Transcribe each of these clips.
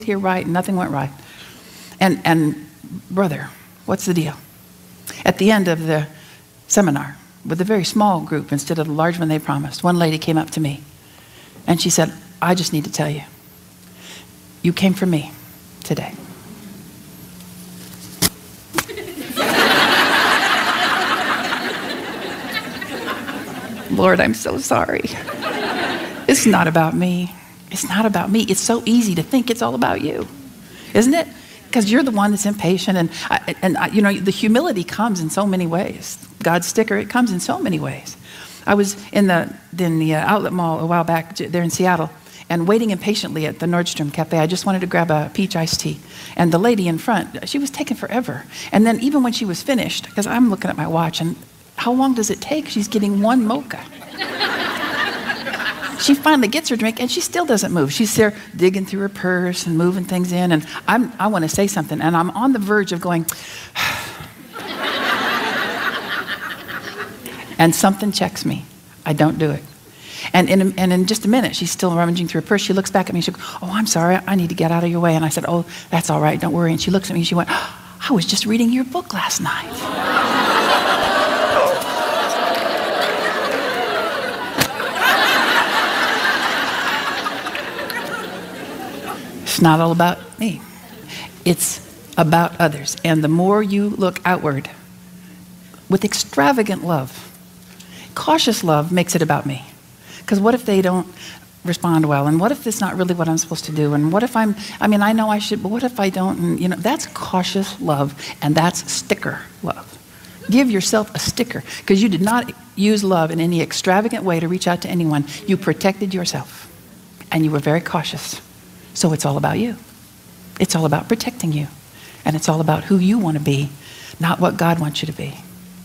here right and nothing went right. And brother, what's the deal? At the end of the seminar, with a very small group instead of the large one they promised, one lady came up to me and she said, I just need to tell you, you came for me today. Lord, I'm so sorry. It's not about me. It's not about me. It's so easy to think it's all about you, isn't it? Because you're the one that's impatient, and you know, the humility comes in so many ways. God's sticker, it comes in so many ways. I was in the outlet mall a while back there in Seattle, and waiting impatiently at the Nordstrom Cafe. I just wanted to grab a peach iced tea. And the lady in front, she was taking forever. And then even when she was finished, because I'm looking at my watch, and how long does it take? She's getting one mocha. She finally gets her drink, and she still doesn't move. She's there digging through her purse and moving things in, and I want to say something, and I'm on the verge of going, and something checks me. I don't do it. And in just a minute, she's still rummaging through her purse. She looks back at me, she goes, oh, I'm sorry, I need to get out of your way. And I said, oh, that's all right, don't worry. And she looks at me, and she went, I was just reading your book last night. It's not all about me. It's about others. And the more you look outward with extravagant love, cautious love makes it about me. Because what if they don't respond well? And what if it's not really what I'm supposed to do? And what if I know I should, but what if I don't? And, you know, that's cautious love, and that's sticker love. Give yourself a sticker, because you did not use love in any extravagant way to reach out to anyone. You protected yourself, and you were very cautious. So it's all about you. It's all about protecting you. And it's all about who you want to be, not what God wants you to be.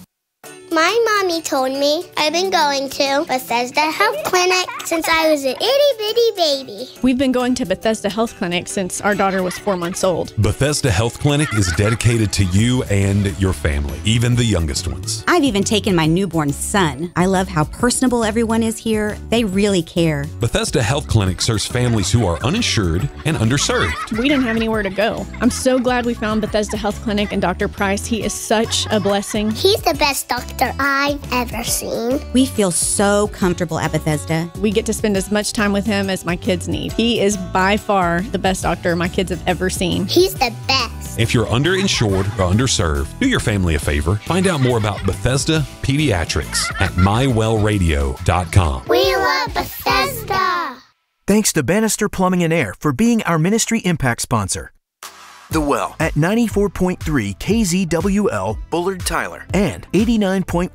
My mommy told me I've been going to Bethesda Health Clinic since I was an itty-bitty baby. We've been going to Bethesda Health Clinic since our daughter was 4 months old. Bethesda Health Clinic is dedicated to you and your family, even the youngest ones. I've even taken my newborn son. I love how personable everyone is here. They really care. Bethesda Health Clinic serves families who are uninsured and underserved. We didn't have anywhere to go. I'm so glad we found Bethesda Health Clinic and Dr. Price. He is such a blessing. He's the best doctor I've ever seen. We feel so comfortable at Bethesda. We get to spend as much time with him as my kids need. He is by far the best doctor my kids have ever seen. He's the best. If you're underinsured or underserved, do your family a favor. Find out more about Bethesda Pediatrics at mywellradio.com. We love Bethesda. Thanks to Bannister Plumbing and Air for being our Ministry Impact sponsor. The Well at 94.3 KZWL Bullard Tyler and 89.1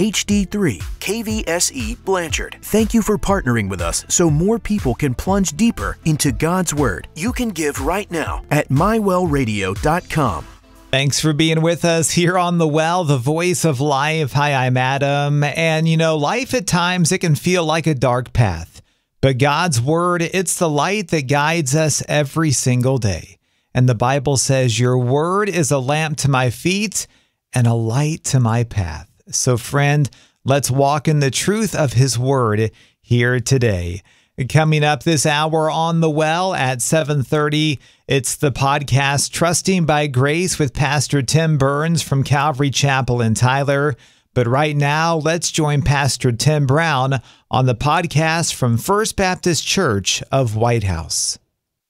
HD3 KVSE Blanchard. Thank you for partnering with us so more people can plunge deeper into God's Word. You can give right now at mywellradio.com. Thanks for being with us here on The Well, the voice of life. Hi, I'm Adam. And you know, life at times, it can feel like a dark path. But God's Word, it's the light that guides us every single day. And the Bible says, your word is a lamp to my feet and a light to my path. So friend, let's walk in the truth of his word here today. Coming up this hour on The Well at 7:30, it's the podcast Trusting by Grace with Pastor Tim Burns from Calvary Chapel in Tyler. But right now, let's join Pastor Tim Brown on the podcast from First Baptist Church of White House.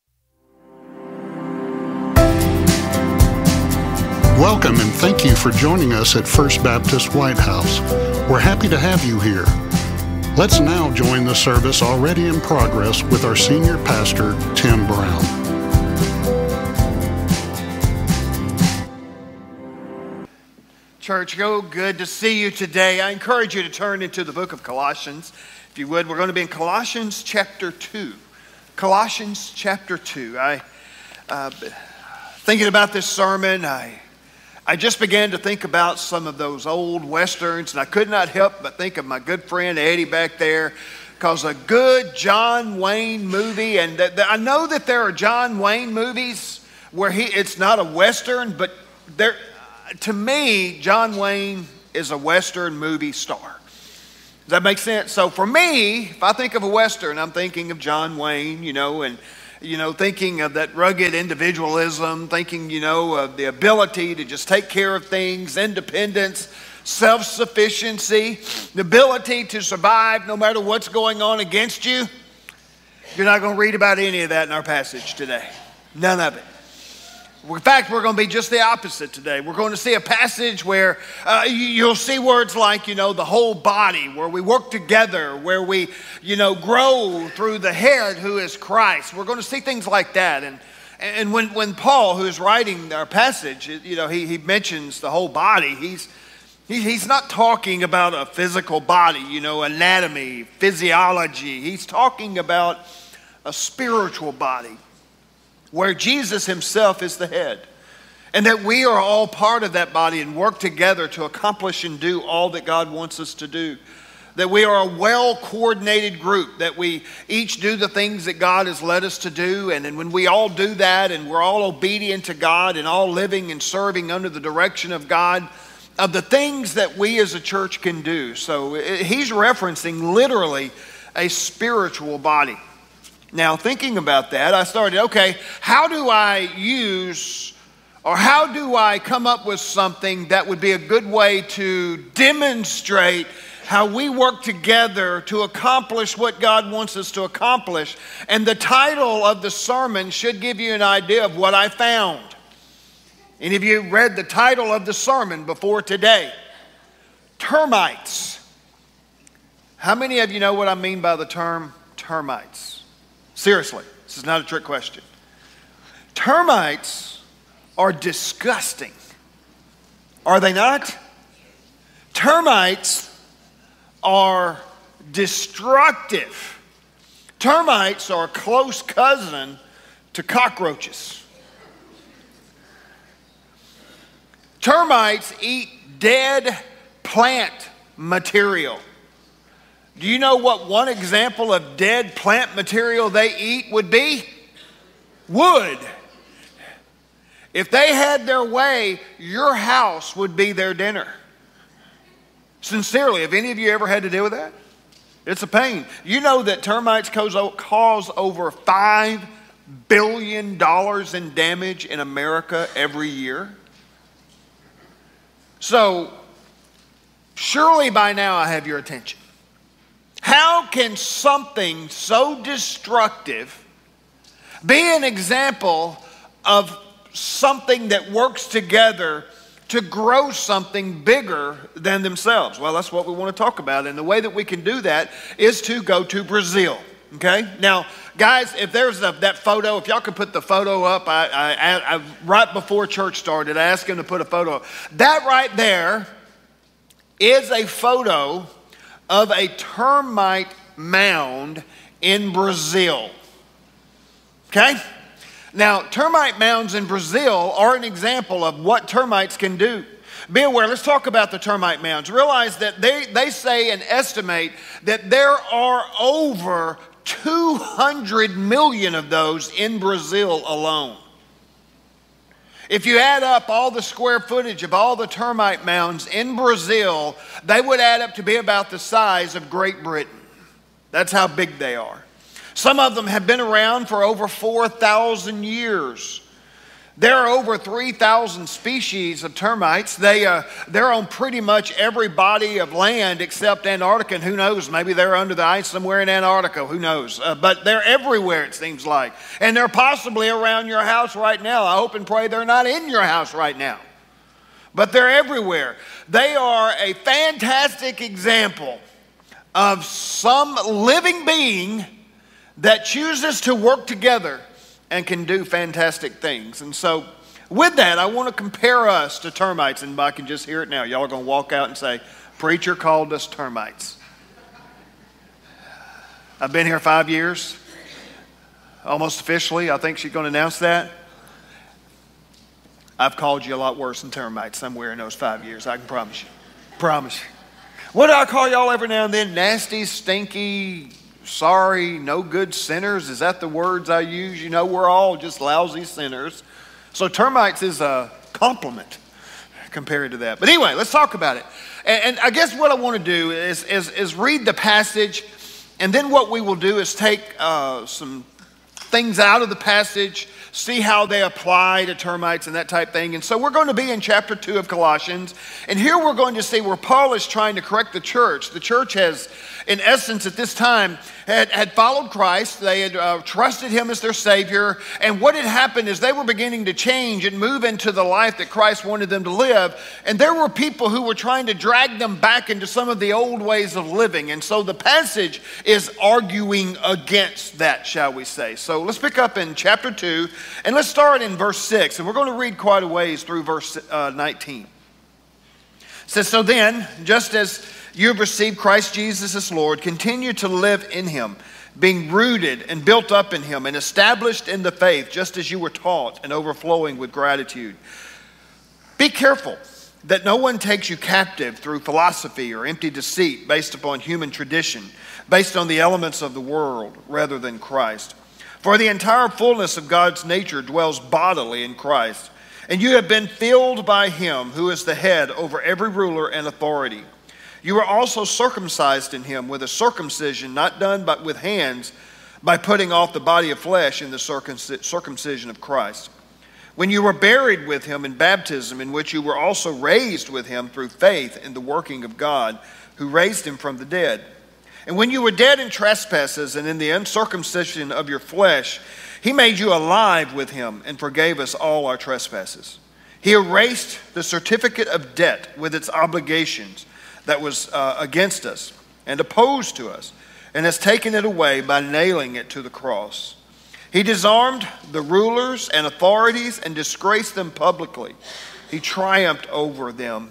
Welcome and thank you for joining us at First Baptist White House. We're happy to have you here. Let's now join the service already in progress with our senior pastor, Tim Brown. Church, good to see you today. I encourage you to turn into the book of Colossians. If you would, we're going to be in Colossians chapter 2. Colossians chapter 2. Thinking about this sermon, I just began to think about some of those old westerns, and I could not help but think of my good friend Eddie back there, because a good John Wayne movie, and I know that there are John Wayne movies where it's not a western, but to me, John Wayne is a western movie star. Does that make sense? So for me, if I think of a western, I'm thinking of John Wayne, you know, and thinking of that rugged individualism, thinking, of the ability to just take care of things, independence, self-sufficiency, the ability to survive no matter what's going on against you. You're not going to read about any of that in our passage today. None of it. In fact, we're going to be just the opposite today. We're going to see a passage where you'll see words like, the whole body, where we work together, where we, grow through the head who is Christ. We're going to see things like that. And when Paul, who is writing our passage, he mentions the whole body, he's not talking about a physical body, anatomy, physiology. He's talking about a spiritual body, where Jesus himself is the head, and that we are all part of that body and work together to accomplish and do all that God wants us to do. That we are a well-coordinated group, that we each do the things that God has led us to do, and when we all do that and we're all obedient to God and all living and serving under the direction of God, of the things that we as a church can do. So he's referencing literally a spiritual body. Now, thinking about that, I started, how do I come up with something that would be a good way to demonstrate how we work together to accomplish what God wants us to accomplish? And the title of the sermon should give you an idea of what I found. Any of you read the title of the sermon before today? Termites. How many of you know what I mean by the term termites? Seriously, this is not a trick question. Termites are disgusting. Are they not? Termites are destructive. Termites are a close cousin to cockroaches. Termites eat dead plant material. Do you know what one example of dead plant material they eat would be? Wood. If they had their way, your house would be their dinner. Sincerely, have any of you ever had to deal with that? It's a pain. You know that termites cause over $5 billion in damage in America every year? So, surely by now I have your attention. How can something so destructive be an example of something that works together to grow something bigger than themselves? Well, that's what we want to talk about. And the way that we can do that is to go to Brazil. Okay? Now, guys, if there's that photo, if y'all could put the photo up, I right before church started, I asked him to put a photo up. That right there is a photo of a termite mound in Brazil. Okay? Now, termite mounds in Brazil are an example of what termites can do. Be aware, let's talk about the termite mounds. Realize that they say and estimate that there are over 200 million of those in Brazil alone. If you add up all the square footage of all the termite mounds in Brazil, they would add up to be about the size of Great Britain. That's how big they are. Some of them have been around for over 4,000 years. There are over 3,000 species of termites. They're on pretty much every body of land except Antarctica, and who knows, maybe they're under the ice somewhere in Antarctica, who knows. But they're everywhere, it seems like. And they're possibly around your house right now. I hope and pray they're not in your house right now. But they're everywhere. They are a fantastic example of some living being that chooses to work together and can do fantastic things. And so with that, I want to compare us to termites. And I can just hear it now. Y'all are going to walk out and say, preacher called us termites. I've been here 5 years. Almost officially, I think she's going to announce that. I've called you a lot worse than termites somewhere in those 5 years. I can promise you. Promise you. What do I call y'all every now and then? Nasty, stinky, sorry, no good sinners. Is that the words I use? You know, we're all just lousy sinners. So termites is a compliment compared to that. But anyway, let's talk about it. And I guess what I want to do is read the passage, and then what we will do is take some things out of the passage, see how they apply to termites and that type thing. And so we're going to be in chapter 2 of Colossians. And here we're going to see where Paul is trying to correct the church. The church has, in essence, at this time, had followed Christ. They had trusted him as their Savior. And what had happened is they were beginning to change and move into the life that Christ wanted them to live. And there were people who were trying to drag them back into some of the old ways of living. And so the passage is arguing against that, shall we say. So let's pick up in chapter 2, and let's start in verse 6. And we're going to read quite a ways through verse 19. It says, so then, just as you have received Christ Jesus as Lord, continue to live in him, being rooted and built up in him and established in the faith, just as you were taught, and overflowing with gratitude. Be careful that no one takes you captive through philosophy or empty deceit based upon human tradition, based on the elements of the world rather than Christ. For the entire fullness of God's nature dwells bodily in Christ, and you have been filled by him who is the head over every ruler and authority. You were also circumcised in him with a circumcision not done but with hands, by putting off the body of flesh in the circumcision of Christ. When you were buried with him in baptism, in which you were also raised with him through faith in the working of God, who raised him from the dead. And when you were dead in trespasses and in the uncircumcision of your flesh, he made you alive with him and forgave us all our trespasses. He erased the certificate of debt with its obligations that was against us and opposed to us, and has taken it away by nailing it to the cross. He disarmed the rulers and authorities and disgraced them publicly. He triumphed over them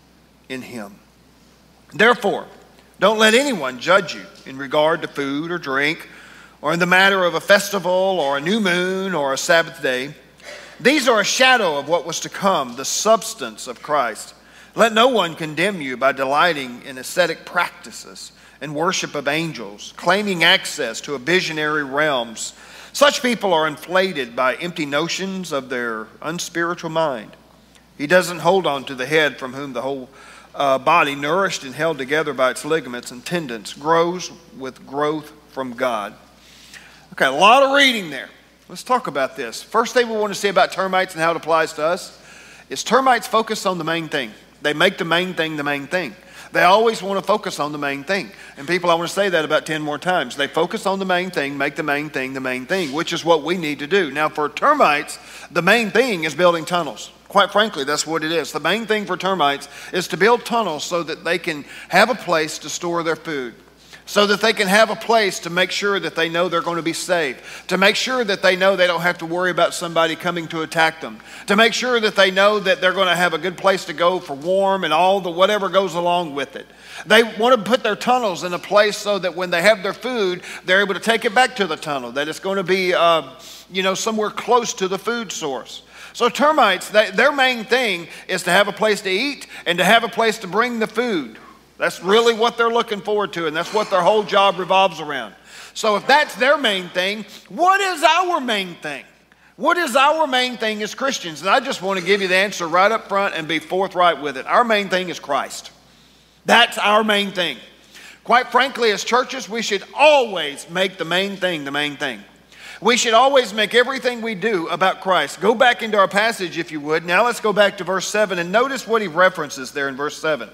in him. Therefore, don't let anyone judge you in regard to food or drink, or in the matter of a festival or a new moon or a Sabbath day. These are a shadow of what was to come, the substance of Christ. Let no one condemn you by delighting in ascetic practices and worship of angels, claiming access to a visionary realms. Such people are inflated by empty notions of their unspiritual mind. He doesn't hold on to the head, from whom the whole body, nourished and held together by its ligaments and tendons, grows with growth from God. Okay, a lot of reading there. Let's talk about this. First thing we want to say about termites and how it applies to us is termites focus on the main thing. They make the main thing the main thing. They always want to focus on the main thing. And people, I want to say that about 10 more times. They focus on the main thing, make the main thing the main thing, which is what we need to do. Now, for termites, the main thing is building tunnels. Quite frankly, that's what it is. The main thing for termites is to build tunnels so that they can have a place to store their food, so that they can have a place to make sure that they know they're going to be safe, to make sure that they know they don't have to worry about somebody coming to attack them, to make sure that they know that they're going to have a good place to go for warm and all the whatever goes along with it. They want to put their tunnels in a place so that when they have their food, they're able to take it back to the tunnel, that it's going to be somewhere close to the food source. So termites, their main thing is to have a place to eat and to have a place to bring the food. That's really what they're looking forward to, and that's what their whole job revolves around. So if that's their main thing, what is our main thing? What is our main thing as Christians? And I just want to give you the answer right up front and be forthright with it. Our main thing is Christ. That's our main thing. Quite frankly, as churches, we should always make the main thing the main thing. We should always make everything we do about Christ. Go back into our passage, if you would. Now let's go back to verse 7 and notice what he references there in verse 7.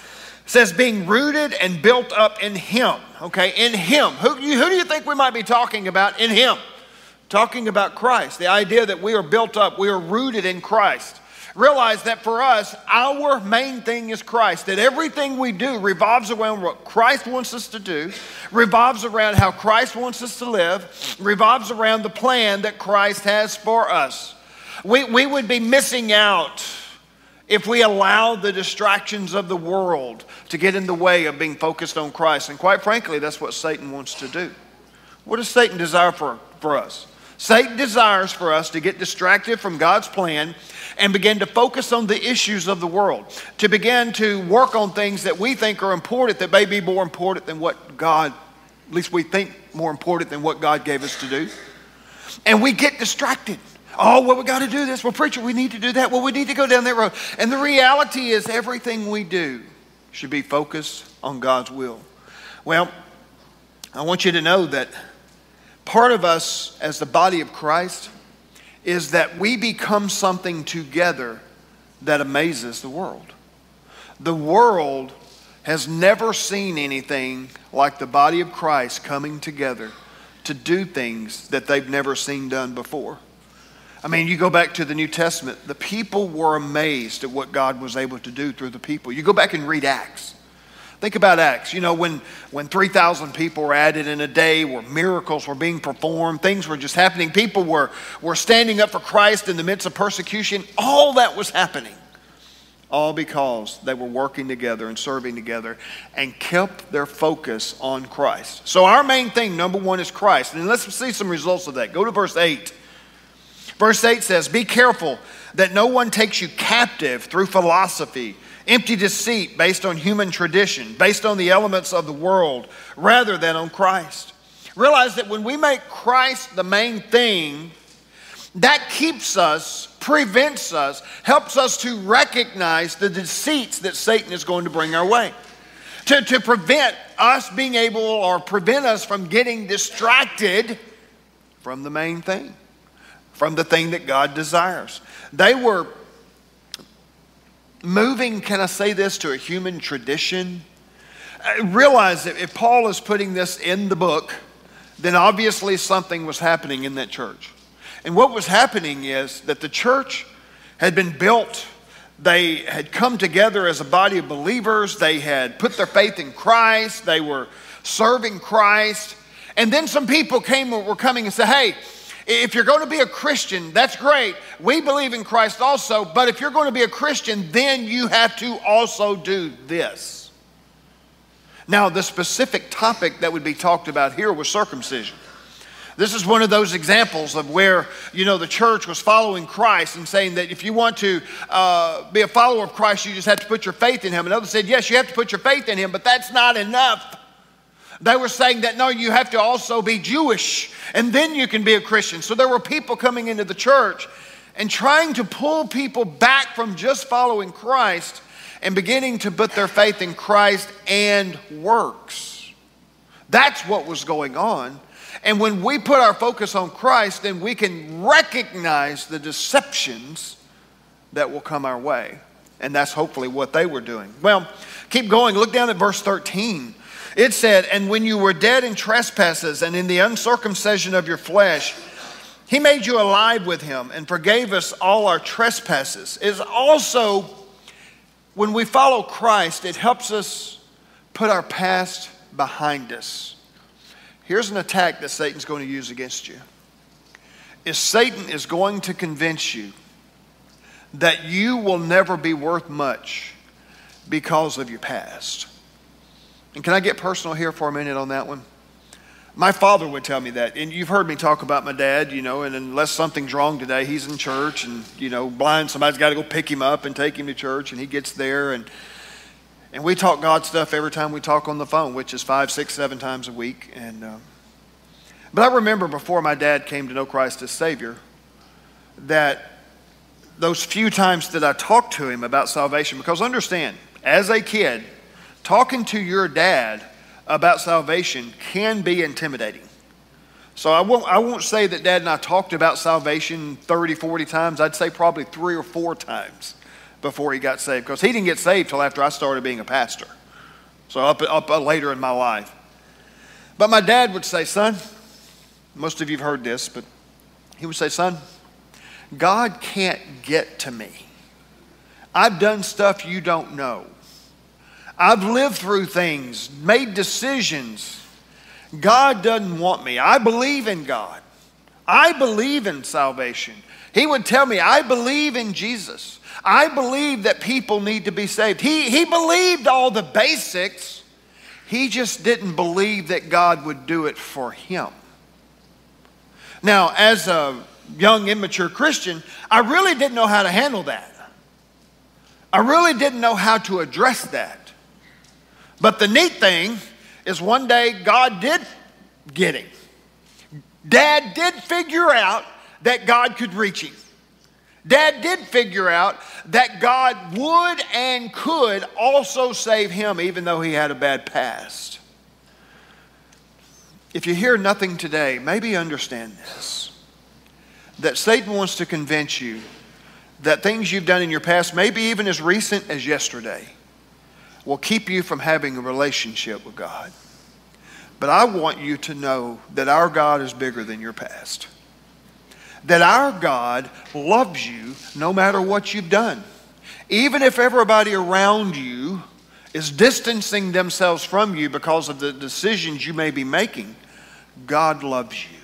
It says, being rooted and built up in him. Okay, in him. Who do you think we might be talking about in him? Talking about Christ. The idea that we are built up, we are rooted in Christ. Realize that for us, our main thing is Christ. That everything we do revolves around what Christ wants us to do, revolves around how Christ wants us to live, revolves around the plan that Christ has for us. We would be missing out if we allow the distractions of the world to get in the way of being focused on Christ. And quite frankly, that's what Satan wants to do. What does Satan desire for us? Satan desires for us to get distracted from God's plan and begin to focus on the issues of the world, to begin to work on things that we think are important, that may be more important than what God, at least we think more important than what God gave us to do. And we get distracted. Oh, well, we got to do this. Well, preacher, we need to do that. Well, we need to go down that road. And the reality is everything we do should be focused on God's will. Well, I want you to know that part of us as the body of Christ is that we become something together that amazes the world. The world has never seen anything like the body of Christ coming together to do things that they've never seen done before. I mean, you go back to the New Testament, the people were amazed at what God was able to do through the people. You go back and read Acts. Think about Acts. You know, when 3,000 people were added in a day, where miracles were being performed, things were just happening. People were standing up for Christ in the midst of persecution. All that was happening. All because they were working together and serving together and kept their focus on Christ. So our main thing, number one, is Christ. And let's see some results of that. Go to verse 8. Verse 8 says, "Be careful that no one takes you captive through philosophy, empty deceit based on human tradition, based on the elements of the world, rather than on Christ." Realize that when we make Christ the main thing, that keeps us, prevents us, helps us to recognize the deceits that Satan is going to bring our way. To prevent us being able, or prevent us from getting distracted from the main thing, from the thing that God desires. They were moving, can I say this, to a human tradition. Realize that if Paul is putting this in the book, then obviously something was happening in that church. And what was happening is that the church had been built. They had come together as a body of believers. They had put their faith in Christ. They were serving Christ. And then some people were coming and said, "Hey, if you're going to be a Christian, that's great. We believe in Christ also. But if you're going to be a Christian, then you have to also do this." Now, the specific topic that would be talked about here was circumcision. This is one of those examples of where, the church was following Christ and saying that if you want to be a follower of Christ, you just have to put your faith in him. And others said, yes, you have to put your faith in him, but that's not enough. They were saying that, no, you have to also be Jewish, and then you can be a Christian. So there were people coming into the church and trying to pull people back from just following Christ and beginning to put their faith in Christ and works. That's what was going on. And when we put our focus on Christ, then we can recognize the deceptions that will come our way. And that's hopefully what they were doing. Well, keep going. Look down at verse 13. It said, "And when you were dead in trespasses and in the uncircumcision of your flesh, he made you alive with him and forgave us all our trespasses." It's also, when we follow Christ, it helps us put our past behind us. Here's an attack that Satan's going to use against you. Satan is going to convince you that you will never be worth much because of your past. And can I get personal here for a minute on that one? My father would tell me that. And you've heard me talk about my dad, and unless something's wrong today, he's in church and, blind, somebody's got to go pick him up and take him to church, and he gets there. And we talk God stuff every time we talk on the phone, which is 5, 6, 7 times a week. But I remember before my dad came to know Christ as Savior, that those few times that I talked to him about salvation, because understand, as a kid, talking to your dad about salvation can be intimidating. So I won't say that Dad and I talked about salvation 30, 40 times. I'd say probably 3 or 4 times before he got saved, because he didn't get saved till after I started being a pastor. So up later in my life. But my dad would say, "Son," most of you have heard this, but he would say, "Son, God can't get to me. I've done stuff you don't know. I've lived through things, made decisions. God doesn't want me. I believe in God. I believe in salvation." He would tell me, "I believe in Jesus. I believe that people need to be saved." He believed all the basics. He just didn't believe that God would do it for him. Now, as a young, immature Christian, I really didn't know how to handle that. I really didn't know how to address that. But the neat thing is one day God did get him. Dad did figure out that God could reach him. Dad did figure out that God would and could also save him, even though he had a bad past. if you hear nothing today, maybe understand this, that Satan wants to convince you that things you've done in your past, maybe even as recent as yesterday, will keep you from having a relationship with God. But I want you to know that our God is bigger than your past. That our God loves you no matter what you've done. Even if everybody around you is distancing themselves from you because of the decisions you may be making, God loves you.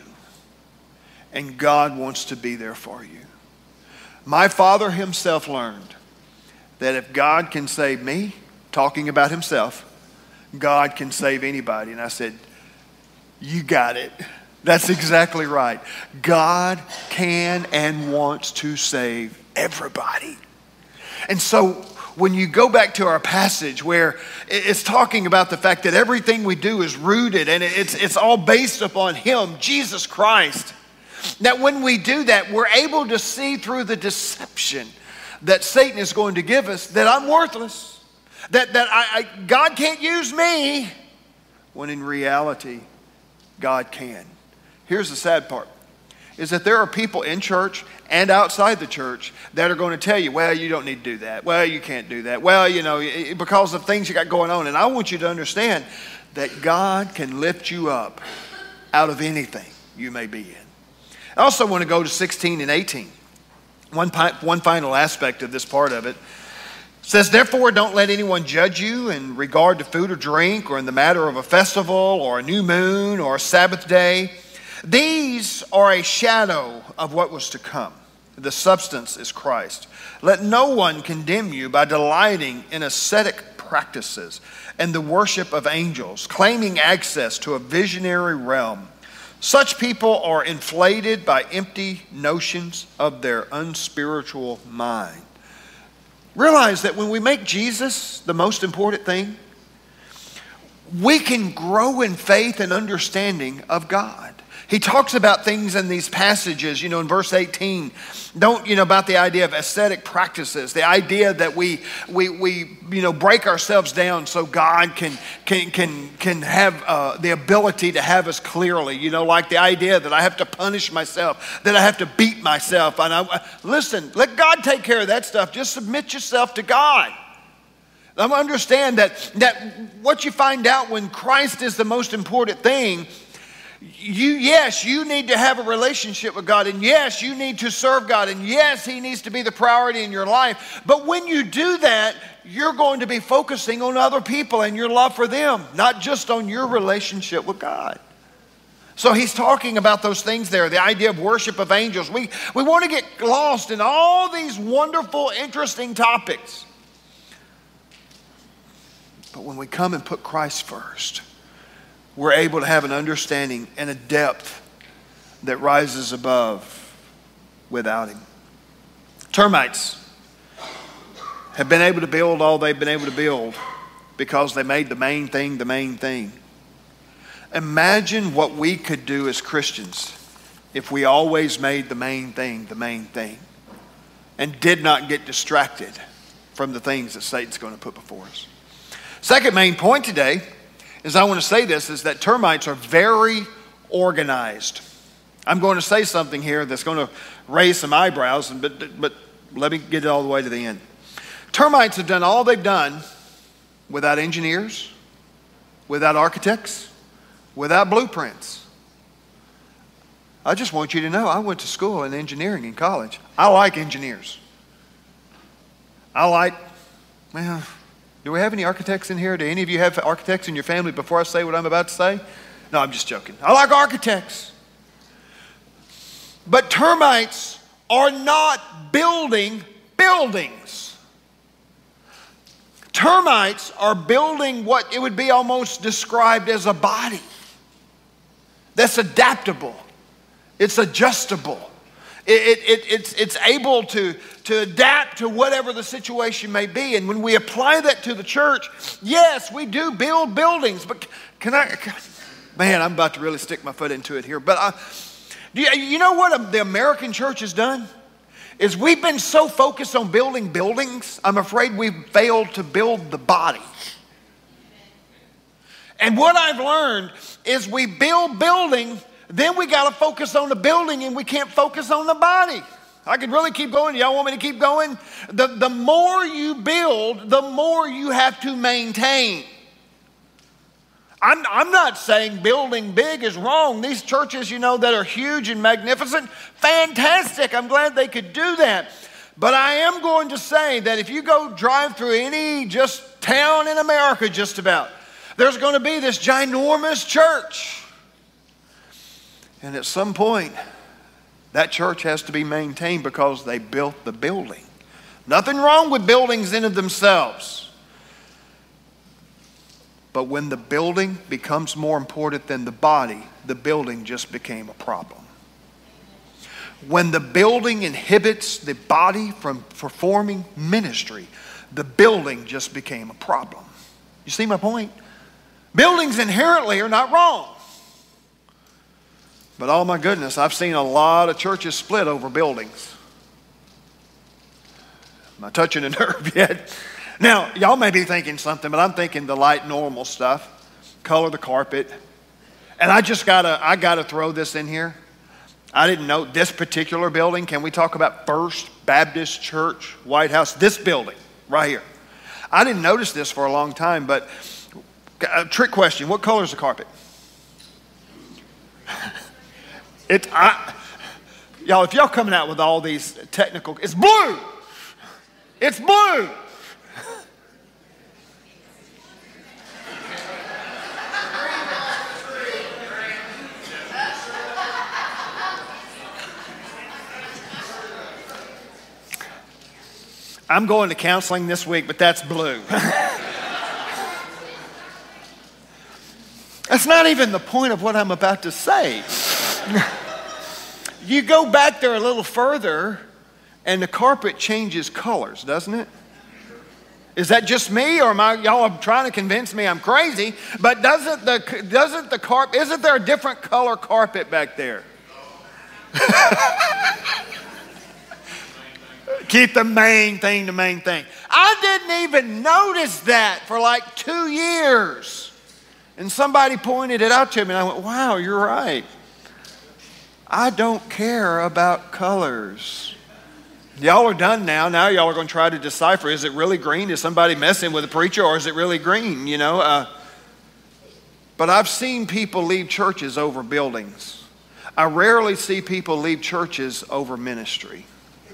And God wants to be there for you. My father himself learned that if God can save me, talking about himself, God can save anybody. And I said, you got it. That's exactly right. God can and wants to save everybody. And so when you go back to our passage where it's talking about the fact that everything we do is rooted and it's all based upon Him, Jesus Christ, that when we do that, we're able to see through the deception that Satan is going to give us that I'm worthless, that God can't use me, when in reality, God can. Here's the sad part, is that there are people in church and outside the church that are going to tell you, well, you don't need to do that. Well, you can't do that. Well, you know, because of things you got going on. And I want you to understand that God can lift you up out of anything you may be in. I also want to go to 16 and 18. One final aspect of this part of it. It says, therefore, don't let anyone judge you in regard to food or drink, or in the matter of a festival, or a new moon, or a Sabbath day. These are a shadow of what was to come. The substance is Christ. Let no one condemn you by delighting in ascetic practices and the worship of angels, claiming access to a visionary realm. Such people are inflated by empty notions of their unspiritual mind. Realize that when we make Jesus the most important thing, we can grow in faith and understanding of God. He talks about things in these passages, in verse 18, about the idea of ascetic practices, the idea that we break ourselves down so God can have the ability to have us clearly, like the idea that I have to punish myself, that I have to beat myself. And listen, let God take care of that stuff. Just submit yourself to God. Understand that what you find out when Christ is the most important thing, you need to have a relationship with God, and yes, you need to serve God, and yes, He needs to be the priority in your life. But when you do that, you're going to be focusing on other people and your love for them, not just on your relationship with God. So he's talking about those things there, the idea of worship of angels. We want to get lost in all these wonderful, interesting topics. But when we come and put Christ first, we're able to have an understanding and a depth that rises above without Him. Termites have been able to build all they've been able to build because they made the main thing the main thing. Imagine what we could do as Christians if we always made the main thing and did not get distracted from the things that Satan's going to put before us. Second main point today is I want to say this, is that termites are very organized. I'm going to say something here that's going to raise some eyebrows, but let me get it all the way to the end. Termites have done all they've done without engineers, without architects, without blueprints. I just want you to know I went to school in engineering in college. I like engineers. Do we have any architects in here? Do any of you have architects in your family before I say what I'm about to say? No, I'm just joking. I like architects. But termites are not building buildings. Termites are building what it would be almost described as a body that's adaptable. It's adjustable. It's able to adapt to whatever the situation may be. And when we apply that to the church, yes, we do build buildings. But I'm about to really stick my foot into it here. But you know what the American church has done? Is we've been so focused on building buildings, I'm afraid we've failed to build the body. And what I've learned is we build building, then we got to focus on the building and we can't focus on the body. I could really keep going. Y'all want me to keep going? The more you build, the more you have to maintain. I'm not saying building big is wrong. These churches, that are huge and magnificent, fantastic. I'm glad they could do that. But I am going to say that if you go drive through any just town in America just about, there's going to be this ginormous church. And at some point, that church has to be maintained because they built the building. Nothing wrong with buildings in of themselves. But when the building becomes more important than the body, the building just became a problem. When the building inhibits the body from performing ministry, the building just became a problem. You see my point? Buildings inherently are not wrong. But oh my goodness, I've seen a lot of churches split over buildings. Am I touching a nerve yet? Now, y'all may be thinking something, but I'm thinking the light normal stuff. Color the carpet. And I gotta throw this in here. I didn't know this particular building. Can we talk about First Baptist Church, White House? This building right here. I didn't notice this for a long time, but a trick question. What color is the carpet? Y'all, if y'all coming out with all these technical, it's blue. It's blue. I'm going to counseling this week, but that's blue. That's not even the point of what I'm about to say. You go back there a little further, and the carpet changes colors, doesn't it? Is that just me, or y'all are trying to convince me I'm crazy? But isn't there a different color carpet back there? Keep the main thing the main thing. I didn't even notice that for like 2 years. And somebody pointed it out to me, and I went, wow, you're right. I don't care about colors. Y'all are done now. Now y'all are going to try to decipher, is it really green? Is somebody messing with the preacher, or is it really green? But I've seen people leave churches over buildings. I rarely see people leave churches over ministry.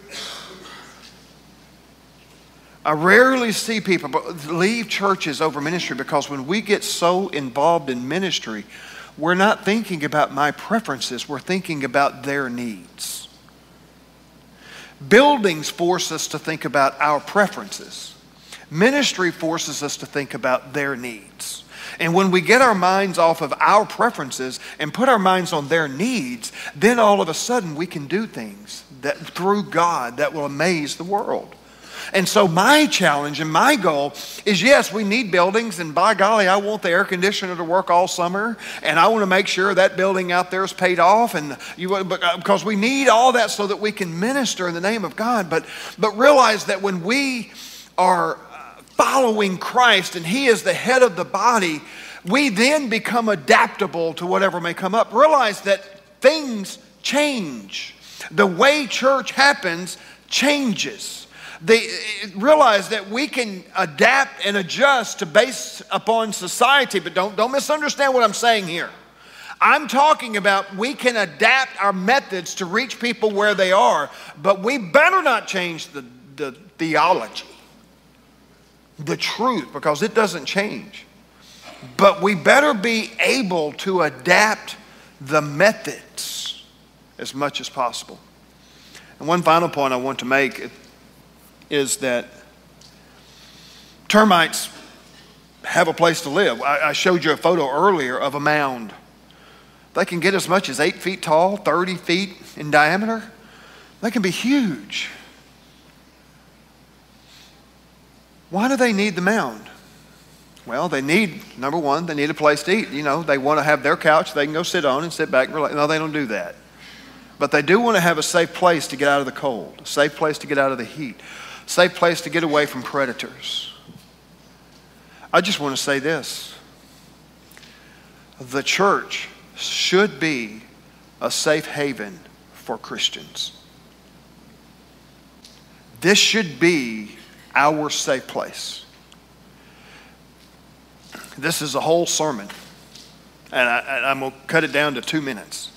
I rarely see people leave churches over ministry, because when we get so involved in ministry, we're not thinking about my preferences. We're thinking about their needs. Buildings force us to think about our preferences. Ministry forces us to think about their needs. And when we get our minds off of our preferences and put our minds on their needs, then all of a sudden we can do things that through God that will amaze the world. And so my challenge and my goal is, yes, we need buildings, and by golly, I want the air conditioner to work all summer, and I want to make sure that building out there is paid off, and because we need all that so that we can minister in the name of God. But realize that when we are following Christ and He is the head of the body, we then become adaptable to whatever may come up. Realize that things change. The way church happens changes. They realize that we can adapt and adjust based upon society, but don't misunderstand what I'm saying here. I'm talking about we can adapt our methods to reach people where they are, but we better not change the theology, the truth, because it doesn't change. But we better be able to adapt the methods as much as possible. And one final point I want to make is that termites have a place to live. I showed you a photo earlier of a mound. They can get as much as 8 feet tall, 30 feet in diameter. They can be huge. Why do they need the mound? Well, they need, number one, they need a place to eat. They want to have their couch they can go sit on and sit back and relax. No, they don't do that. But they do want to have a safe place to get out of the cold, a safe place to get out of the heat, a safe place to get away from predators. I just want to say this. the church should be a safe haven for Christians. This should be our safe place. This is a whole sermon, and I'm going to cut it down to 2 minutes.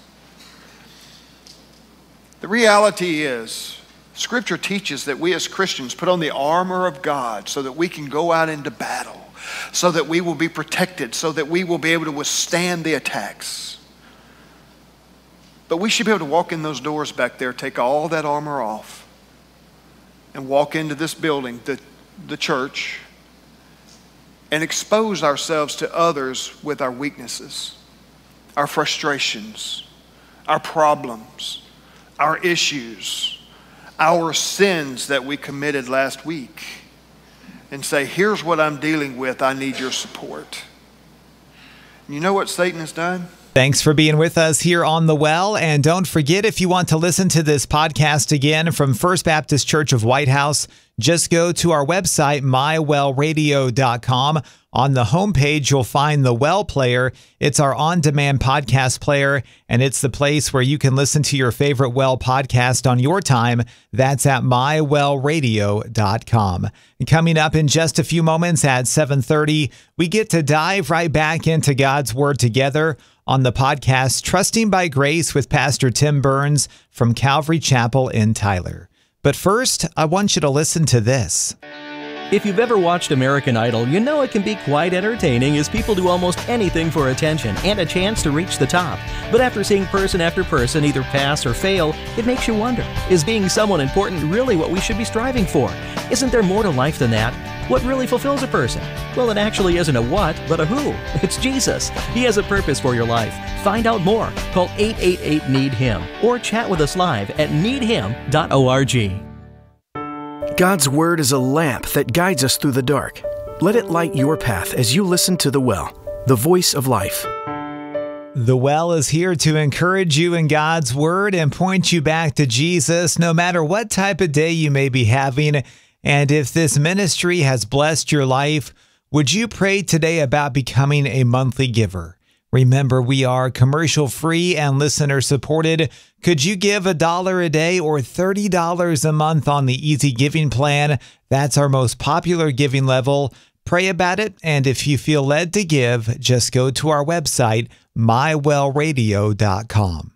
The reality is, Scripture teaches that we as Christians put on the armor of God so that we can go out into battle, so that we will be protected, so that we will be able to withstand the attacks. But we should be able to walk in those doors back there, take all that armor off, and walk into this building, the church, and expose ourselves to others with our weaknesses, our frustrations, our problems, our issues, our sins that we committed last week, and say, here's what I'm dealing with. I need your support. You know what Satan has done? Thanks for being with us here on The Well. And don't forget, if you want to listen to this podcast again from First Baptist Church of White House, just go to our website, mywellradio.com. On the homepage, you'll find the Well Player. It's our on-demand podcast player, and it's the place where you can listen to your favorite Well podcast on your time. That's at mywellradio.com. And coming up in just a few moments at 7:30, we get to dive right back into God's Word together on the podcast Trusting by Grace with Pastor Tim Burns from Calvary Chapel in Tyler. But first, I want you to listen to this. If you've ever watched American Idol, you know it can be quite entertaining as people do almost anything for attention and a chance to reach the top. But after seeing person after person either pass or fail, it makes you wonder, is being someone important really what we should be striving for? Isn't there more to life than that? What really fulfills a person? Well, it actually isn't a what, but a who. It's Jesus. He has a purpose for your life. Find out more. Call 888-NEED-HIM or chat with us live at needhim.org. God's Word is a lamp that guides us through the dark. Let it light your path as you listen to The Well, the voice of life. The Well is here to encourage you in God's Word and point you back to Jesus, no matter what type of day you may be having. And if this ministry has blessed your life, would you pray today about becoming a monthly giver? Remember, we are commercial-free and listener-supported. Could you give $1 a day or $30 a month on the Easy Giving plan? That's our most popular giving level. Pray about it, and if you feel led to give, just go to our website, mywellradio.com.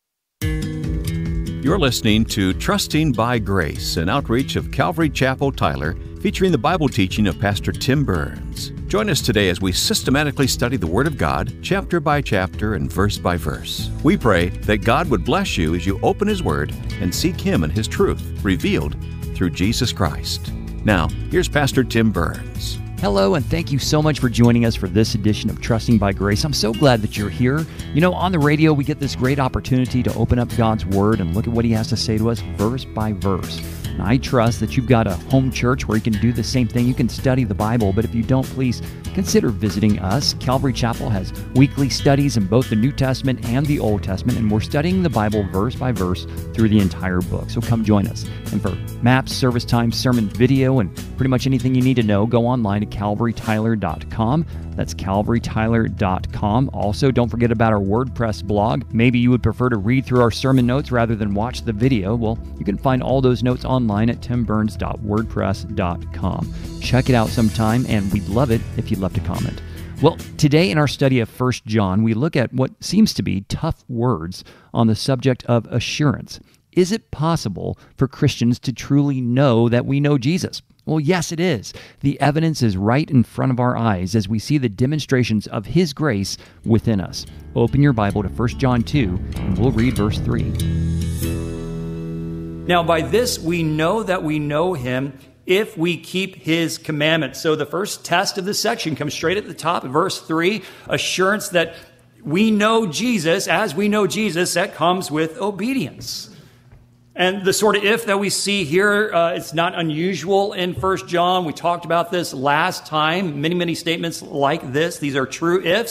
You're listening to Trusting by Grace, an outreach of Calvary Chapel, Tyler, featuring the Bible teaching of Pastor Tim Burns. Join us today as we systematically study the Word of God, chapter by chapter and verse by verse. We pray that God would bless you as you open His Word and seek Him and His truth revealed through Jesus Christ. Now, here's Pastor Tim Burns. Hello, and thank you so much for joining us for this edition of Trusting by Grace. I'm so glad that you're here. You know, on the radio, we get this great opportunity to open up God's Word and look at what He has to say to us verse by verse. And I trust that you've got a home church where you can do the same thing. You can study the Bible, but if you don't, please consider visiting us. Calvary Chapel has weekly studies in both the New Testament and the Old Testament, and we're studying the Bible verse by verse through the entire book. So come join us. And for maps, service times, sermon video, and pretty much anything you need to know, go online to calvarytyler.com. That's calvarytyler.com. Also, don't forget about our WordPress blog. Maybe you would prefer to read through our sermon notes rather than watch the video. Well, you can find all those notes online at timburns.wordpress.com. Check it out sometime, and we'd love it if you'd left a comment. Well, today in our study of 1 John, we look at what seems to be tough words on the subject of assurance. Is it possible for Christians to truly know that we know Jesus? Well, yes, it is. The evidence is right in front of our eyes as we see the demonstrations of His grace within us. Open your Bible to 1 John 2, and we'll read verse 3. Now, by this we know that we know Him if we keep His commandments. So the first test of this section comes straight at the top, verse 3, assurance that we know Jesus. As we know Jesus, that comes with obedience. And the sort of if that we see here, it's not unusual in 1 John. We talked about this last time. Many, many statements like this. These are true ifs.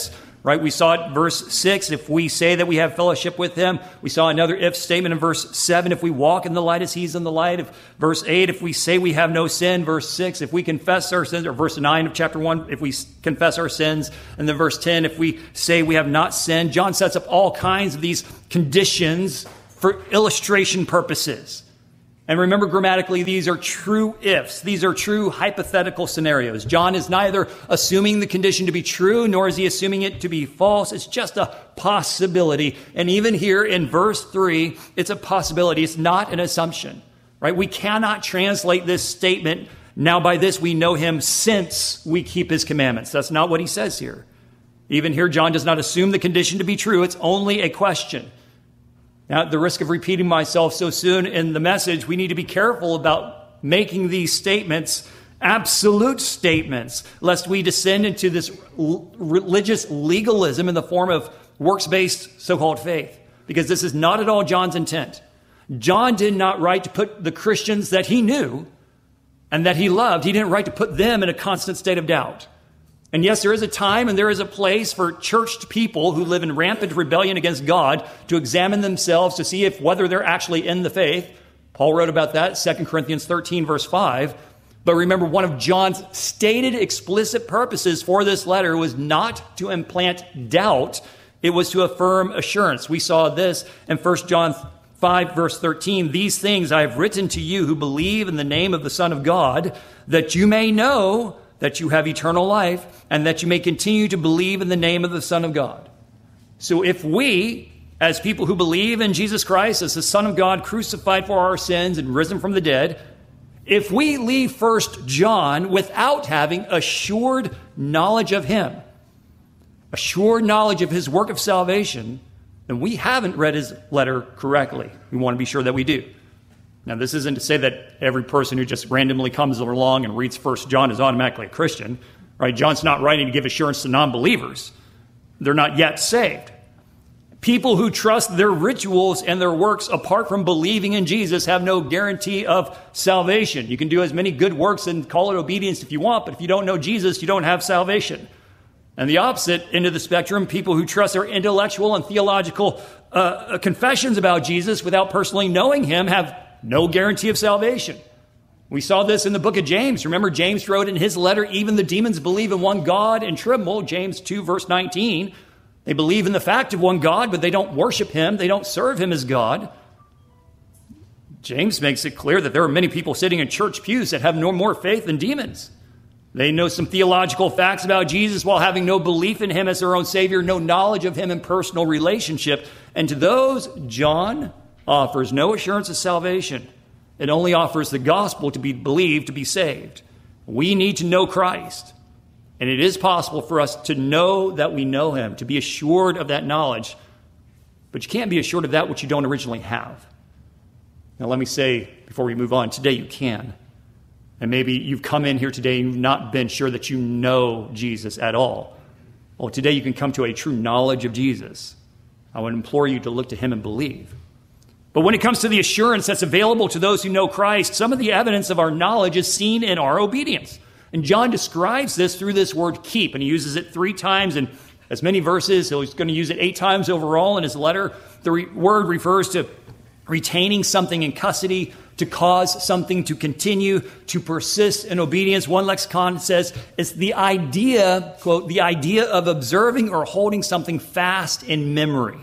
right? We saw it verse 6, if we say that we have fellowship with him. We saw another if statement in verse 7, if we walk in the light as he's in the light. Verse 8, if we say we have no sin. Verse 6, if we confess our sins. Or verse 9 of chapter 1, if we confess our sins. And then verse 10, if we say we have not sinned. John sets up all kinds of these conditions for illustration purposes. And remember, grammatically, these are true ifs. These are true hypothetical scenarios. John is neither assuming the condition to be true, nor is he assuming it to be false. It's just a possibility. And even here in verse 3, it's a possibility. It's not an assumption, right? We cannot translate this statement, now by this we know him since we keep his commandments. That's not what he says here. Even here, John does not assume the condition to be true. It's only a question. Now, at the risk of repeating myself so soon in the message, we need to be careful about making these statements absolute statements, lest we descend into this religious legalism in the form of works-based so-called faith, because this is not at all John's intent. John did not write to put the Christians that he knew and that he loved, he didn't write to put them in a constant state of doubt. And yes, there is a time and there is a place for churched people who live in rampant rebellion against God to examine themselves to see if whether they're actually in the faith. Paul wrote about that, 2 Corinthians 13, verse 5. But remember, one of John's stated explicit purposes for this letter was not to implant doubt. It was to affirm assurance. We saw this in 1 John 5, verse 13. These things I have written to you who believe in the name of the Son of God, that you may know that you have eternal life, and that you may continue to believe in the name of the Son of God. So if we, as people who believe in Jesus Christ as the Son of God, crucified for our sins and risen from the dead, if we leave 1 John without having assured knowledge of him, assured knowledge of his work of salvation, then we haven't read his letter correctly. We want to be sure that we do. Now, this isn't to say that every person who just randomly comes along and reads 1 John is automatically a Christian, right? John's not writing to give assurance to non-believers. They're not yet saved. People who trust their rituals and their works apart from believing in Jesus have no guarantee of salvation. You can do as many good works and call it obedience if you want, but if you don't know Jesus, you don't have salvation. And the opposite end of the spectrum, people who trust their intellectual and theological confessions about Jesus without personally knowing him have no guarantee of salvation. We saw this in the book of James. Remember, James wrote in his letter, even the demons believe in one God and tremble. James 2, verse 19. They believe in the fact of one God, but they don't worship him. They don't serve him as God. James makes it clear that there are many people sitting in church pews that have no more faith than demons. They know some theological facts about Jesus while having no belief in him as their own Savior, no knowledge of him in personal relationship. And to those, John offers no assurance of salvation. It only offers the gospel to be believed to be saved. We need to know Christ. And it is possible for us to know that we know him, to be assured of that knowledge. But you can't be assured of that which you don't originally have. Now let me say, before we move on, today you can. And maybe you've come in here today and you've not been sure that you know Jesus at all. Well, today you can come to a true knowledge of Jesus. I would implore you to look to him and believe. But when it comes to the assurance that's available to those who know Christ, some of the evidence of our knowledge is seen in our obedience. And John describes this through this word keep, and he uses it 3 times in as many verses. He's going to use it 8 times overall in his letter. The word refers to retaining something in custody, to cause something to continue, to persist in obedience. One lexicon says it's the idea, quote, the idea of observing or holding something fast in memory.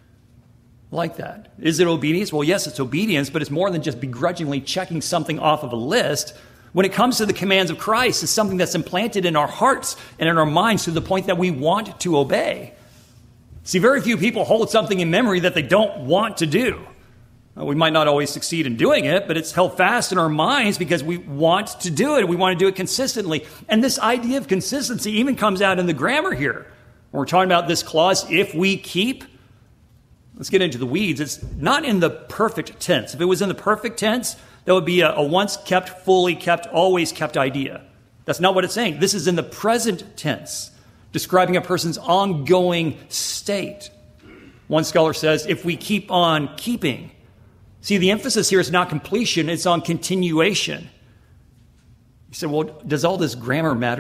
Like that. Is it obedience? Well, yes, it's obedience, but it's more than just begrudgingly checking something off of a list. When it comes to the commands of Christ, it's something that's implanted in our hearts and in our minds to the point that we want to obey. See, very few people hold something in memory that they don't want to do. We might not always succeed in doing it, but it's held fast in our minds because we want to do it. We want to do it consistently. And this idea of consistency even comes out in the grammar here. When we're talking about this clause, if we keep, let's get into the weeds. It's not in the perfect tense. If it was in the perfect tense, that would be a once kept, fully kept, always kept idea. That's not what it's saying. This is in the present tense, describing a person's ongoing state. One scholar says, if we keep on keeping. See, the emphasis here is not completion, it's on continuation. You say, well, does all this grammar matter?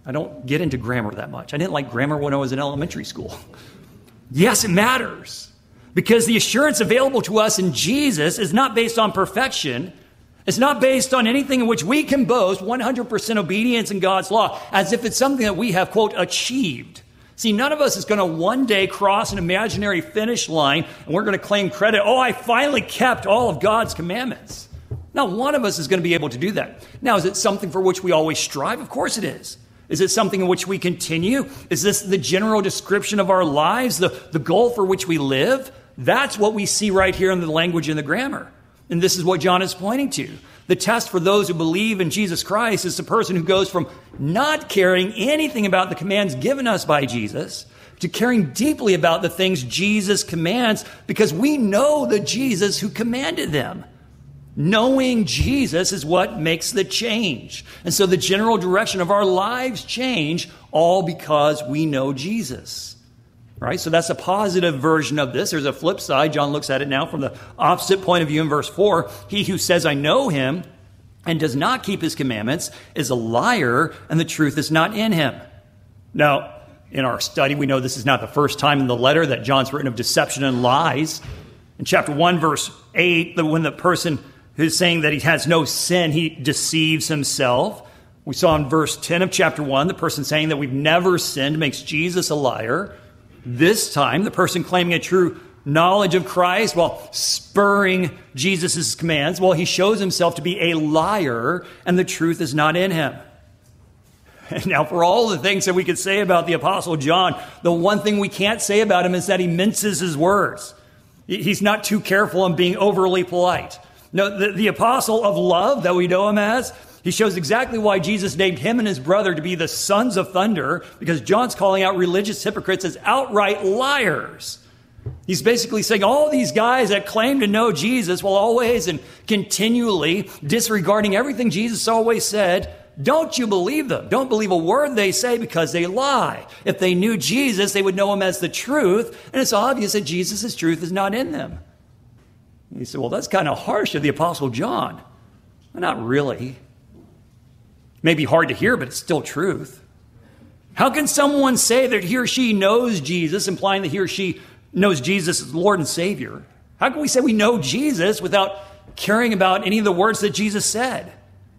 I don't get into grammar that much. I didn't like grammar when I was in elementary school. Yes, it matters. Because the assurance available to us in Jesus is not based on perfection. It's not based on anything in which we can boast 100% obedience in God's law, as if it's something that we have, quote, achieved. See, none of us is going to one day cross an imaginary finish line and we're going to claim credit. Oh, I finally kept all of God's commandments. Not one of us is going to be able to do that. Now, is it something for which we always strive? Of course it is. Is it something in which we continue? Is this the general description of our lives, the goal for which we live? That's what we see right here in the language and the grammar. And this is what John is pointing to. The test for those who believe in Jesus Christ is the person who goes from not caring anything about the commands given us by Jesus to caring deeply about the things Jesus commands because we know the Jesus who commanded them. Knowing Jesus is what makes the change. And so the general direction of our lives change all because we know Jesus. Right? So that's a positive version of this. There's a flip side. John looks at it now from the opposite point of view in verse 4. He who says, I know him, and does not keep his commandments is a liar, and the truth is not in him. Now, in our study, we know this is not the first time in the letter that John's written of deception and lies. In chapter 1, verse 8, when the person who's saying that he has no sin, he deceives himself. We saw in verse 10 of chapter 1, the person saying that we've never sinned makes Jesus a liar. This time, the person claiming a true knowledge of Christ while spurring Jesus' commands, well, he shows himself to be a liar, and the truth is not in him. And now, for all the things that we could say about the Apostle John, the one thing we can't say about him is that he minces his words. He's not too careful in being overly polite. No, the apostle of love that we know him as, he shows exactly why Jesus named him and his brother to be the sons of thunder, because John's calling out religious hypocrites as outright liars. He's basically saying all these guys that claim to know Jesus while always and continually disregarding everything Jesus always said, don't you believe them. Don't believe a word they say because they lie. If they knew Jesus, they would know him as the truth, and it's obvious that Jesus' truth is not in them. And he said, well, that's kind of harsh of the Apostle John. Well, not really. It may be hard to hear, but it's still truth. How can someone say that he or she knows Jesus, implying that he or she knows Jesus as Lord and Savior? How can we say we know Jesus without caring about any of the words that Jesus said?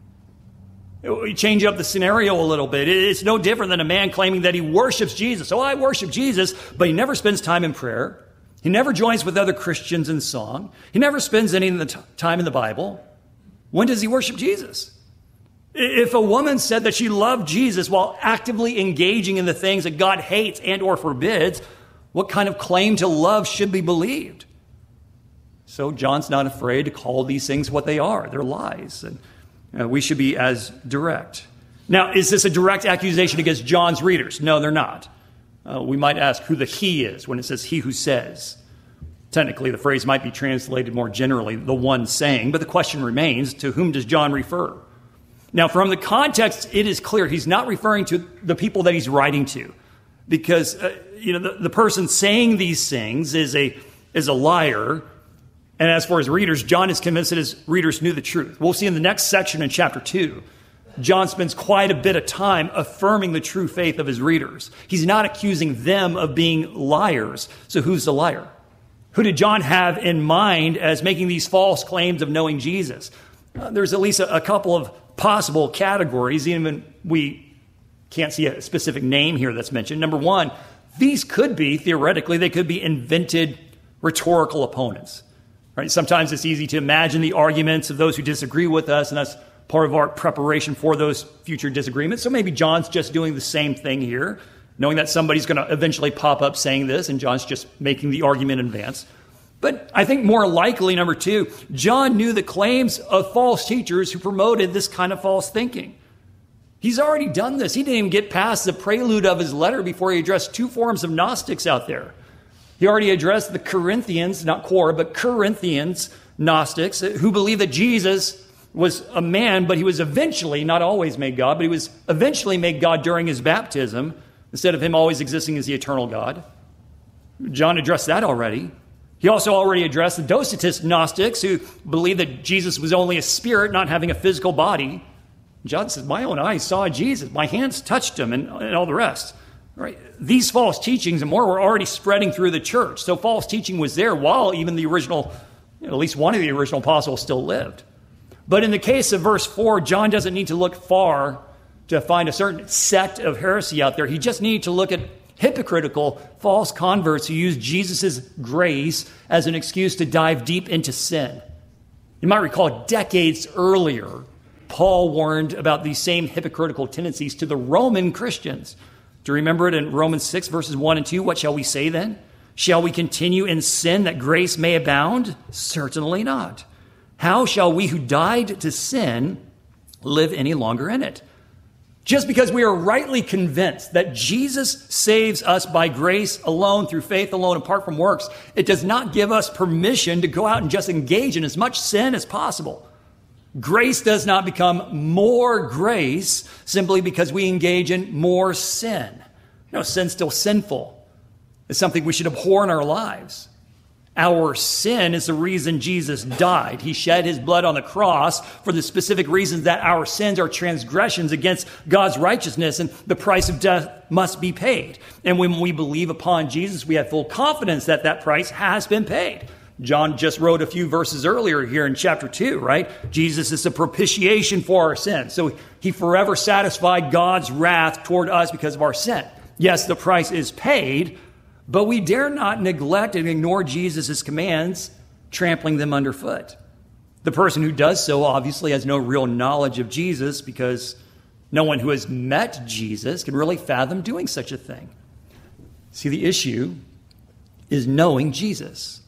We change up the scenario a little bit. It's no different than a man claiming that he worships Jesus. Oh, I worship Jesus, but he never spends time in prayer. He never joins with other Christians in song. He never spends any of the time in the Bible. When does he worship Jesus? If a woman said that she loved Jesus while actively engaging in the things that God hates and or forbids, what kind of claim to love should be believed? So John's not afraid to call these things what they are. They're lies. And we should be as direct. Now, is this a direct accusation against John's readers? No, they're not. We might ask who the he is when it says he who says. Technically, the phrase might be translated more generally, the one saying, but the question remains, to whom does John refer? Now, from the context, it is clear he's not referring to the people that he's writing to, because the person saying these things is a liar. And as for his readers, John is convinced that his readers knew the truth. We'll see in the next section in chapter 2, John spends quite a bit of time affirming the true faith of his readers. He's not accusing them of being liars. So who's the liar? Who did John have in mind as making these false claims of knowing Jesus? There's at least a couple of possible categories, even we can't see a specific name here that's mentioned. Number one, these could be, theoretically, they could be invented rhetorical opponents. Right? Sometimes it's easy to imagine the arguments of those who disagree with us, and that's part of our preparation for those future disagreements. So maybe John's just doing the same thing here, knowing that somebody's going to eventually pop up saying this, and John's just making the argument in advance. But I think more likely, number two, John knew the claims of false teachers who promoted this kind of false thinking. He's already done this. He didn't even get past the prelude of his letter before he addressed two forms of Gnostics out there. He already addressed the Corinthians, not Cora, but Corinthians Gnostics, who believed that Jesus was a man, but he was eventually, not always made God, but he was eventually made God during his baptism, instead of him always existing as the eternal God. John addressed that already. He also already addressed the Docetist Gnostics, who believed that Jesus was only a spirit, not having a physical body. John says, my own eyes saw Jesus. My hands touched him, and all the rest. Right? These false teachings and more were already spreading through the church. So false teaching was there while even the original, at least one of the original apostles still lived. But in the case of verse 4, John doesn't need to look far to find a certain sect of heresy out there. He just needed to look at hypocritical false converts who use Jesus' grace as an excuse to dive deep into sin. You might recall decades earlier, Paul warned about these same hypocritical tendencies to the Roman Christians. Do you remember it in Romans 6, verses 1 and 2? What shall we say then? Shall we continue in sin that grace may abound? Certainly not. How shall we who died to sin live any longer in it? Just because we are rightly convinced that Jesus saves us by grace alone, through faith alone, apart from works, it does not give us permission to go out and just engage in as much sin as possible. Grace does not become more grace simply because we engage in more sin. No, sin's still sinful. It's something we should abhor in our lives. Our sin is the reason Jesus died. He shed his blood on the cross for the specific reasons that our sins are transgressions against God's righteousness, and the price of death must be paid. And when we believe upon Jesus, we have full confidence that that price has been paid. John just wrote a few verses earlier here in chapter 2, right? Jesus is the propitiation for our sins. So he forever satisfied God's wrath toward us because of our sin. Yes, the price is paid, but we dare not neglect and ignore Jesus' commands, trampling them underfoot. The person who does so obviously has no real knowledge of Jesus, because no one who has met Jesus can really fathom doing such a thing. See, the issue is knowing Jesus.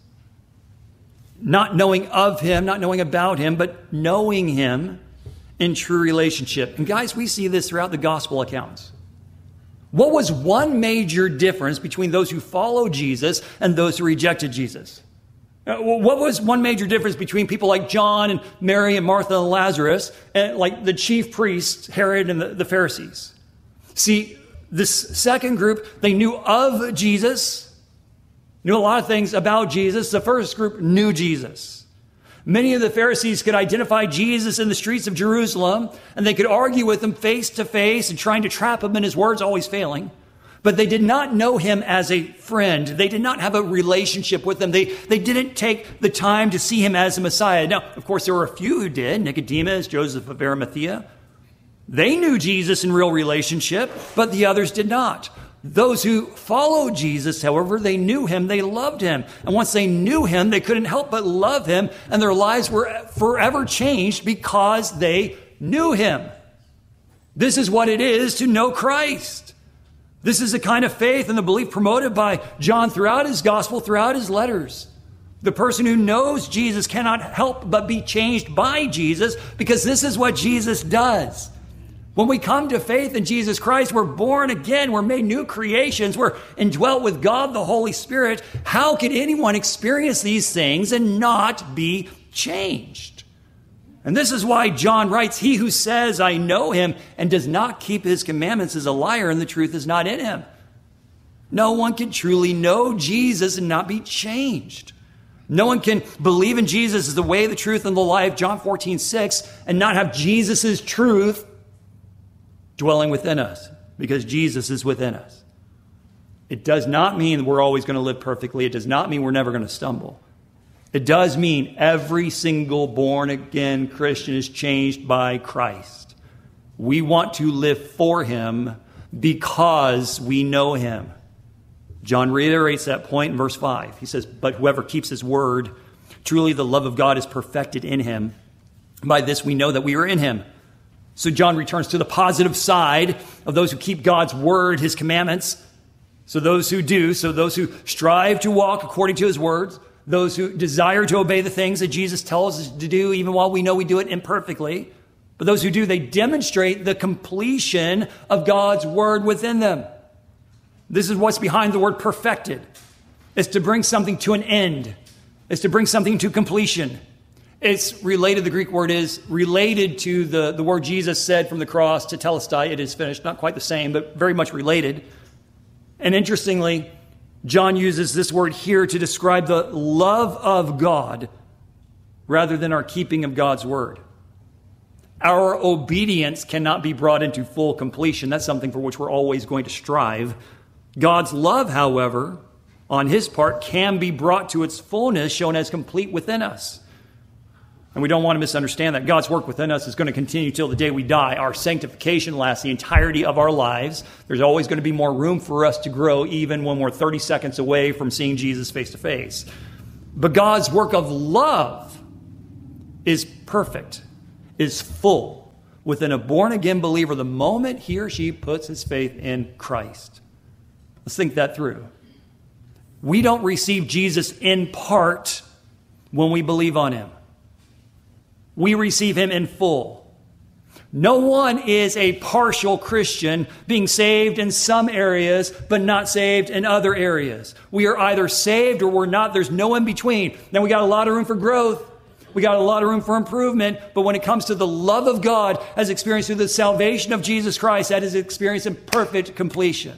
Not knowing of him, not knowing about him, but knowing him in true relationship. And guys, we see this throughout the gospel accounts. What was one major difference between those who followed Jesus and those who rejected Jesus? What was one major difference between people like John and Mary and Martha and Lazarus, and like the chief priests, Herod and the Pharisees? See, this second group, they knew of Jesus, knew a lot of things about Jesus. The first group knew Jesus. Many of the Pharisees could identify Jesus in the streets of Jerusalem, and they could argue with him face to face and trying to trap him in his words, always failing. But they did not know him as a friend. They did not have a relationship with him. They didn't take the time to see him as a Messiah. Now, of course, there were a few who did. Nicodemus, Joseph of Arimathea. They knew Jesus in real relationship, but the others did not. Those who followed Jesus, however, they knew him, they loved him. And once they knew him, they couldn't help but love him, and their lives were forever changed because they knew him. This is what it is to know Christ. This is the kind of faith and the belief promoted by John throughout his gospel, throughout his letters. The person who knows Jesus cannot help but be changed by Jesus, because this is what Jesus does. When we come to faith in Jesus Christ, we're born again, we're made new creations, we're indwelt with God, the Holy Spirit. How can anyone experience these things and not be changed? And this is why John writes, he who says, I know him, and does not keep his commandments is a liar, and the truth is not in him. No one can truly know Jesus and not be changed. No one can believe in Jesus as the way, the truth, and the life, John 14:6, and not have Jesus' truth dwelling within us, because Jesus is within us. It does not mean we're always going to live perfectly. It does not mean we're never going to stumble. It does mean every single born-again Christian is changed by Christ. We want to live for him because we know him. John reiterates that point in verse 5. He says, but whoever keeps his word, truly the love of God is perfected in him. By this we know that we are in him. So John returns to the positive side of those who keep God's word, his commandments. So those who do, so those who strive to walk according to his words, those who desire to obey the things that Jesus tells us to do, even while we know we do it imperfectly. But those who do, they demonstrate the completion of God's word within them. This is what's behind the word perfected. It's to bring something to an end. It's to bring something to completion. It's related, the Greek word is related to the word Jesus said from the cross, to telestai, it is finished. Not quite the same, but very much related. And interestingly, John uses this word here to describe the love of God rather than our keeping of God's word. Our obedience cannot be brought into full completion. That's something for which we're always going to strive. God's love, however, on his part, can be brought to its fullness, shown as complete within us. And we don't want to misunderstand that. God's work within us is going to continue till the day we die. Our sanctification lasts the entirety of our lives. There's always going to be more room for us to grow, even when we're 30 seconds away from seeing Jesus face to face. But God's work of love is perfect, is full within a born-again believer the moment he or she puts his faith in Christ. Let's think that through. We don't receive Jesus in part when we believe on him. We receive him in full. No one is a partial Christian, being saved in some areas, but not saved in other areas. We are either saved or we're not. There's no in between. Now, we got a lot of room for growth. We got a lot of room for improvement. But when it comes to the love of God as experienced through the salvation of Jesus Christ, that is experienced in perfect completion.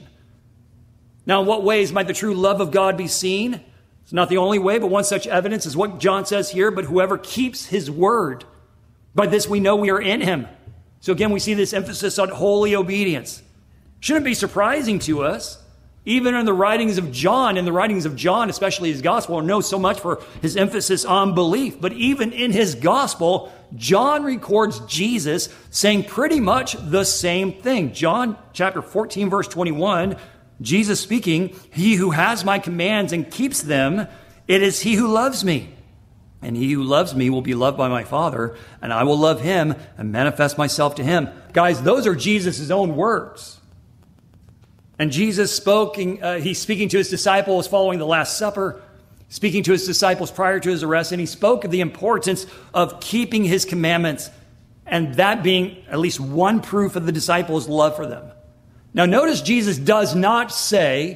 Now, in what ways might the true love of God be seen? It's not the only way, but one such evidence is what John says here. But whoever keeps his word, by this we know we are in him. So again, we see this emphasis on holy obedience. Shouldn't be surprising to us. Even in the writings of John, especially his gospel, are known so much for his emphasis on belief. But even in his gospel, John records Jesus saying pretty much the same thing. John chapter 14, verse 21, Jesus speaking, "He who has my commands and keeps them, it is he who loves me. And he who loves me will be loved by my Father, and I will love him and manifest myself to him." Guys, those are Jesus' own words. And Jesus he's speaking to his disciples following the Last Supper, speaking to his disciples prior to his arrest, and he spoke of the importance of keeping his commandments, and that being at least one proof of the disciples' love for them. Now, notice Jesus does not say,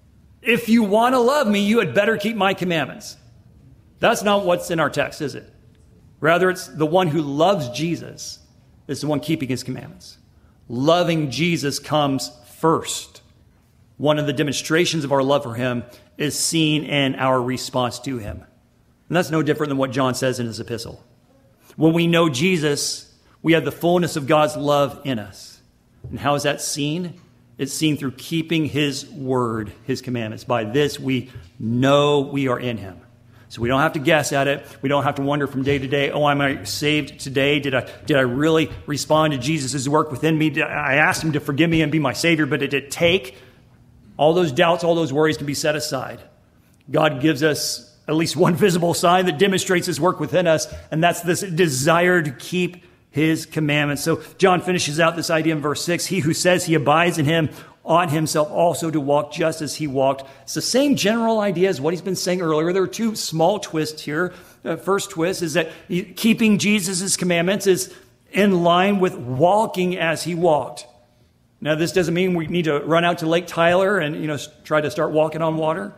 if you want to love me, you had better keep my commandments. That's not what's in our text, is it? Rather, it's the one who loves Jesus is the one keeping his commandments. Loving Jesus comes first. One of the demonstrations of our love for him is seen in our response to him. And that's no different than what John says in his epistle. When we know Jesus, we have the fullness of God's love in us. And how is that seen? It's seen through keeping his word, his commandments. By this, we know we are in him. So we don't have to guess at it. We don't have to wonder from day to day, oh, am I saved today? Did I really respond to Jesus' work within me? I asked him to forgive me and be my Savior, but did it take? All those doubts, all those worries can be set aside. God gives us at least one visible sign that demonstrates his work within us, and that's this desire to keep his commandments. So John finishes out this idea in verse 6. He who says he abides in him ought himself also to walk just as he walked. It's the same general idea as what he's been saying earlier. There are two small twists here. First twist is that keeping Jesus' commandments is in line with walking as he walked. Now, this doesn't mean we need to run out to Lake Tyler and, try to start walking on water.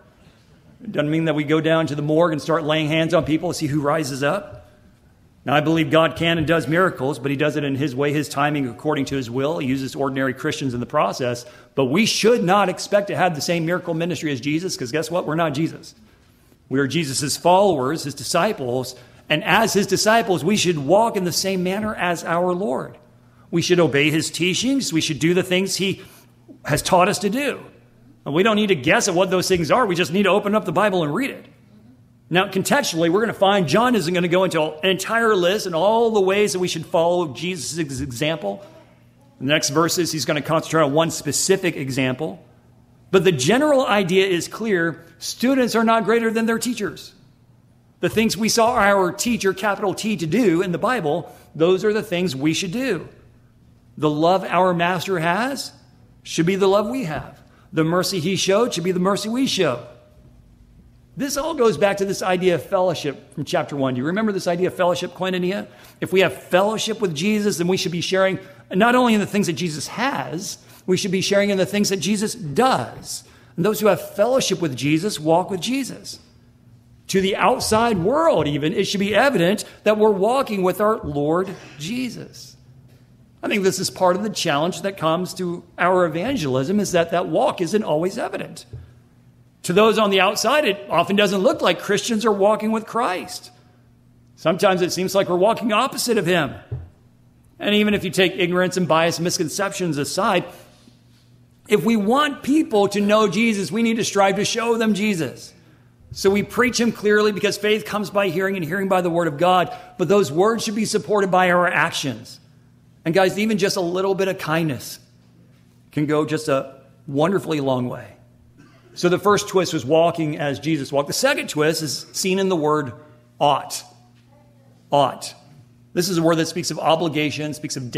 It doesn't mean that we go down to the morgue and start laying hands on people to see who rises up. Now, I believe God can and does miracles, but he does it in his way, his timing, according to his will. He uses ordinary Christians in the process. But we should not expect to have the same miracle ministry as Jesus, because guess what? We're not Jesus. We are Jesus' followers, his disciples. And as his disciples, we should walk in the same manner as our Lord. We should obey his teachings. We should do the things he has taught us to do. And we don't need to guess at what those things are. We just need to open up the Bible and read it. Now, contextually, we're going to find John isn't going to go into an entire list and all the ways that we should follow Jesus' example. In the next verses, he's going to concentrate on one specific example. But the general idea is clear. Students are not greater than their teachers. The things we saw our teacher, capital T, to do in the Bible, those are the things we should do. The love our master has should be the love we have. The mercy he showed should be the mercy we show. This all goes back to this idea of fellowship from chapter 1. Do you remember this idea of fellowship, koinonia? If we have fellowship with Jesus, then we should be sharing not only in the things that Jesus has, we should be sharing in the things that Jesus does. And those who have fellowship with Jesus walk with Jesus. To the outside world even, it should be evident that we're walking with our Lord Jesus. I think this is part of the challenge that comes to our evangelism, is that walk isn't always evident. To those on the outside, it often doesn't look like Christians are walking with Christ. Sometimes it seems like we're walking opposite of him. And even if you take ignorance and bias and misconceptions aside, if we want people to know Jesus, we need to strive to show them Jesus. So we preach him clearly because faith comes by hearing and hearing by the word of God. But those words should be supported by our actions. And guys, even just a little bit of kindness can go just a wonderfully long way. So the first twist was walking as Jesus walked. The second twist is seen in the word ought. Ought. This is a word that speaks of obligation, speaks of